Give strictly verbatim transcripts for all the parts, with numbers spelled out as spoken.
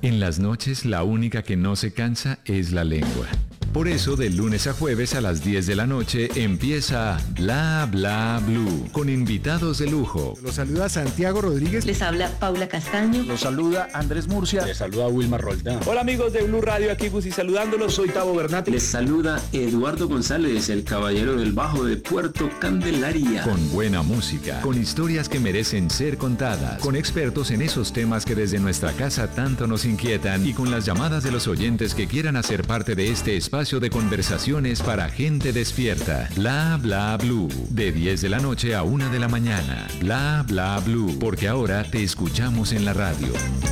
En las noches la única que no se cansa es la lengua. Por eso, de lunes a jueves a las diez de la noche empieza Bla Bla Blue, con invitados de lujo. Los saluda Santiago Rodríguez. Les habla Paula Castaño. Los saluda Andrés Murcia. Les saluda Wilmar Roldán. Hola amigos de Blue Radio, aquí Gusi saludándolos. Soy Tavo Bernati. Les saluda Eduardo González, el caballero del bajo de Puerto Candelaria. Con buena música, con historias que merecen ser contadas, con expertos en esos temas que desde nuestra casa tanto nos inquietan y con las llamadas de los oyentes que quieran hacer parte de este espacio de conversaciones para gente despierta. Bla Bla Blue, de diez de la noche a una de la mañana. Bla Bla Blue, porque ahora te escuchamos en la radio.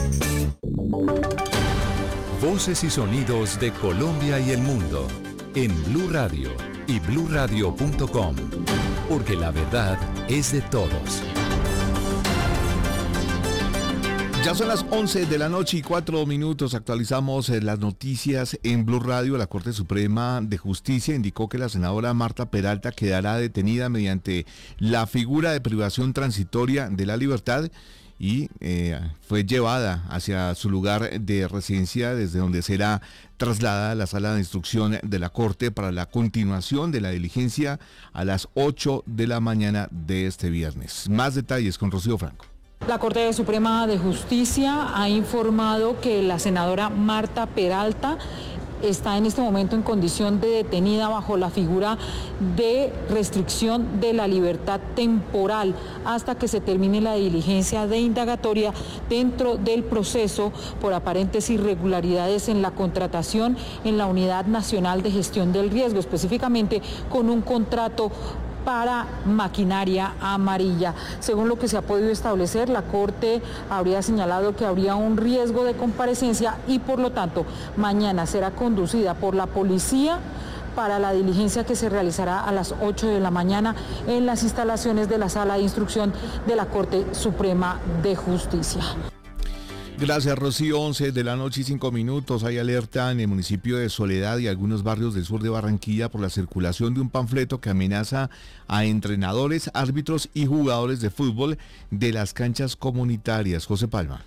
Voces y sonidos de Colombia y el mundo en Blue Radio y blue radio punto com, porque la verdad es de todos. Ya son las once de la noche y cuatro minutos. Actualizamos eh, las noticias en Blue Radio. La Corte Suprema de Justicia indicó que la senadora Marta Peralta quedará detenida mediante la figura de privación transitoria de la libertad y eh, fue llevada hacia su lugar de residencia, desde donde será trasladada a la sala de instrucción de la Corte para la continuación de la diligencia a las ocho de la mañana de este viernes. Más detalles con Rocío Franco. La Corte Suprema de Justicia ha informado que la senadora Marta Peralta está en este momento en condición de detenida bajo la figura de restricción de la libertad temporal hasta que se termine la diligencia de indagatoria dentro del proceso por aparentes irregularidades en la contratación en la Unidad Nacional de Gestión del Riesgo, específicamente con un contrato para maquinaria amarilla. Según lo que se ha podido establecer, la Corte habría señalado que habría un riesgo de comparecencia y por lo tanto mañana será conducida por la policía para la diligencia que se realizará a las ocho de la mañana en las instalaciones de la Sala de Instrucción de la Corte Suprema de Justicia. Gracias, Rocío. once de la noche y cinco minutos. Hay alerta en el municipio de Soledad y algunos barrios del sur de Barranquilla por la circulación de un panfleto que amenaza a entrenadores, árbitros y jugadores de fútbol de las canchas comunitarias. José Palma.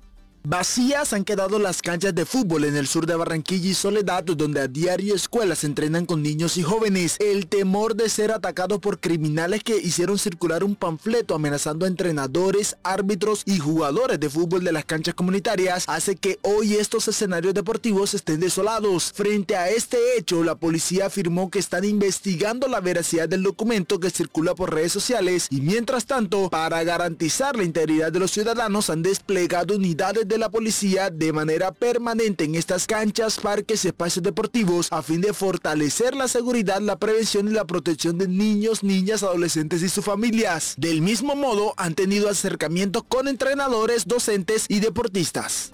Vacías han quedado las canchas de fútbol en el sur de Barranquilla y Soledad, donde a diario escuelas entrenan con niños y jóvenes. El temor de ser atacados por criminales que hicieron circular un panfleto amenazando a entrenadores, árbitros y jugadores de fútbol de las canchas comunitarias hace que hoy estos escenarios deportivos estén desolados. Frente a este hecho, la policía afirmó que están investigando la veracidad del documento que circula por redes sociales y mientras tanto, para garantizar la integridad de los ciudadanos, han desplegado unidades de la policía de manera permanente en estas canchas, parques y espacios deportivos a fin de fortalecer la seguridad, la prevención y la protección de niños, niñas, adolescentes y sus familias. Del mismo modo, han tenido acercamientos con entrenadores, docentes y deportistas.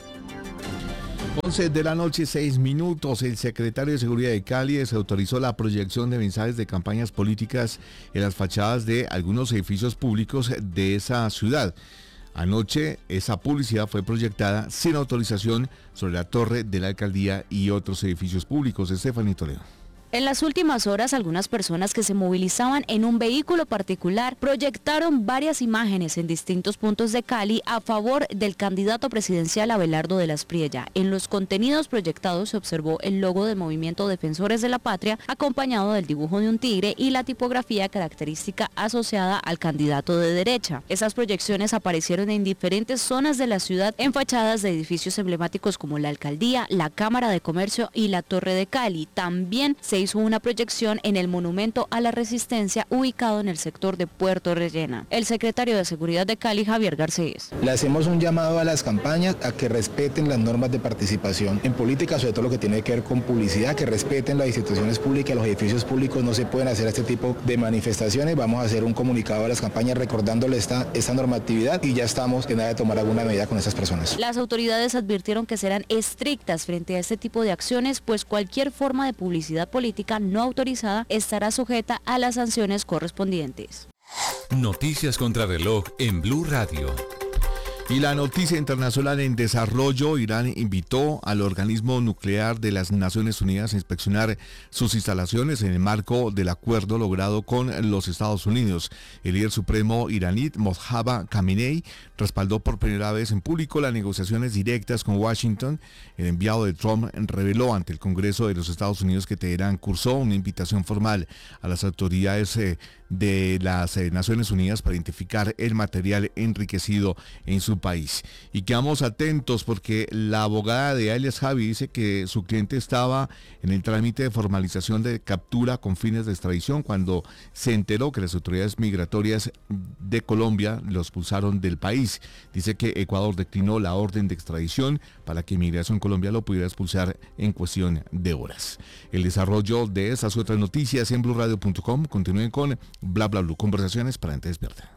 once de la noche, seis minutos. El secretario de Seguridad de Cali desautorizó la proyección de mensajes de campañas políticas en las fachadas de algunos edificios públicos de esa ciudad. Anoche esa publicidad fue proyectada sin autorización sobre la torre de la alcaldía y otros edificios públicos. Estefanía Toledo. En las últimas horas, algunas personas que se movilizaban en un vehículo particular proyectaron varias imágenes en distintos puntos de Cali a favor del candidato presidencial Abelardo de la Espriella. En los contenidos proyectados se observó el logo del Movimiento Defensores de la Patria, acompañado del dibujo de un tigre y la tipografía característica asociada al candidato de derecha. Esas proyecciones aparecieron en diferentes zonas de la ciudad, en fachadas de edificios emblemáticos como la Alcaldía, la Cámara de Comercio y la Torre de Cali. También se hizo una proyección en el Monumento a la Resistencia ubicado en el sector de Puerto Rellena. El secretario de Seguridad de Cali, Javier Garcés. Le hacemos un llamado a las campañas a que respeten las normas de participación en política, sobre todo lo que tiene que ver con publicidad, que respeten las instituciones públicas, los edificios públicos, no se pueden hacer este tipo de manifestaciones. Vamos a hacer un comunicado a las campañas recordándole esta, esta normatividad y ya estamos en hora de tomar alguna medida con estas personas. Las autoridades advirtieron que serán estrictas frente a este tipo de acciones, pues cualquier forma de publicidad política no autorizada estará sujeta a las sanciones correspondientes. Noticias contra reloj en Blue Radio. Y la noticia internacional en desarrollo: Irán invitó al organismo nuclear de las Naciones Unidas a inspeccionar sus instalaciones en el marco del acuerdo logrado con los Estados Unidos. El líder supremo iraní, Mojtaba Khamenei, respaldó por primera vez en público las negociaciones directas con Washington. El enviado de Trump reveló ante el Congreso de los Estados Unidos que Teherán cursó una invitación formal a las autoridades eh, de las eh, Naciones Unidas para identificar el material enriquecido en su país. Y quedamos atentos porque la abogada de alias Javi dice que su cliente estaba en el trámite de formalización de captura con fines de extradición cuando se enteró que las autoridades migratorias de Colombia lo expulsaron del país. Dice que Ecuador declinó la orden de extradición para que Migración Colombia lo pudiera expulsar en cuestión de horas. El desarrollo de estas y otras noticias en blue radio punto com. Continúen con Bla Bla Blue, conversaciones para gente despierta.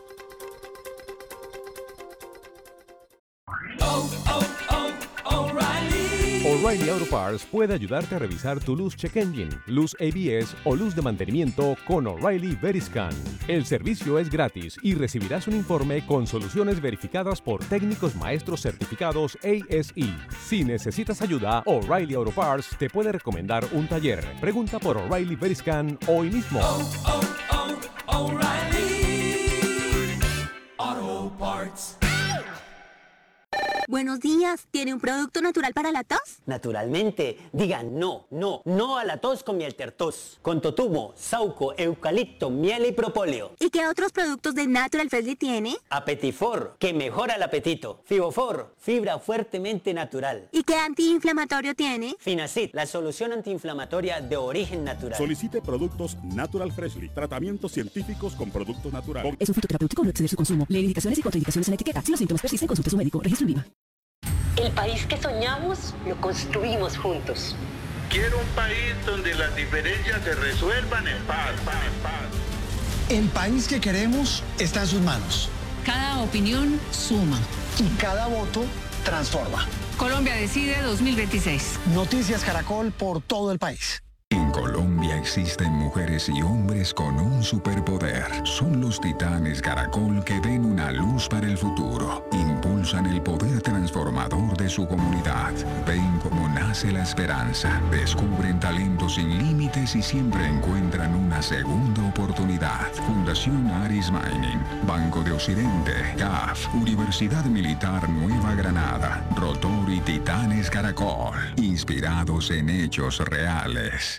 Oh, oh, oh, O'Reilly. O'Reilly Auto Parts puede ayudarte a revisar tu luz check engine, luz A B S o luz de mantenimiento con O'Reilly Veriscan. El servicio es gratis y recibirás un informe con soluciones verificadas por técnicos maestros certificados A S E. Si necesitas ayuda, O'Reilly Auto Parts te puede recomendar un taller. Pregunta por O'Reilly Veriscan hoy mismo. Oh, oh, oh, O'Reilly Auto Parts. Buenos días, ¿tiene un producto natural para la tos? Naturalmente, digan no, no, no a la tos con miel tertos, con totumo, sauco, eucalipto, miel y propóleo. ¿Y qué otros productos de Natural Freshly tiene? Apetifor, que mejora el apetito. Fibofor, fibra fuertemente natural. ¿Y qué antiinflamatorio tiene? Finacid, la solución antiinflamatoria de origen natural. Solicite productos Natural Freshly, tratamientos científicos con productos naturales. Es un fitoterapéutico, no exceder su consumo. Lee indicaciones y contraindicaciones en la etiqueta. Si los síntomas persisten, consulte a su médico. Registro en VIVA. El país que soñamos lo construimos juntos. Quiero un país donde las diferencias se resuelvan en paz, paz, paz. El país que queremos está en sus manos. Cada opinión suma. Y cada voto transforma. Colombia Decide dos mil veintiséis. Noticias Caracol por todo el país. En Colombia existen mujeres y hombres con un superpoder. Son los titanes Caracol que ven una luz para el futuro. Impulsan el poder transformador de su comunidad. Ven cómo nace la esperanza. Descubren talentos sin límites y siempre encuentran una segunda oportunidad. Fundación Aris Mining, Banco de Occidente, C A F, Universidad Militar Nueva Granada, Rotor y Titanes Caracol. Inspirados en hechos reales.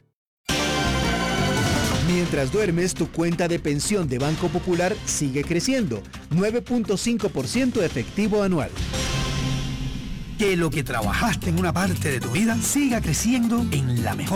Mientras duermes, tu cuenta de pensión de Banco Popular sigue creciendo, nueve punto cinco por ciento efectivo anual. Que lo que trabajaste en una parte de tu vida siga creciendo en la mejor